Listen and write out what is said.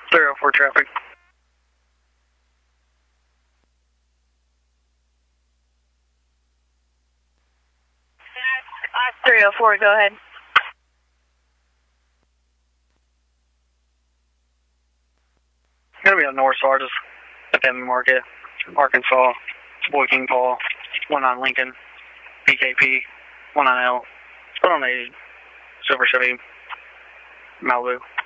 304 traffic. 304, go ahead. Gonna be on North Sardis at Family Market, Arkansas. Boy King Paul, 19 Lincoln, PKP, 19L. Put on a Silver Chevy Malibu.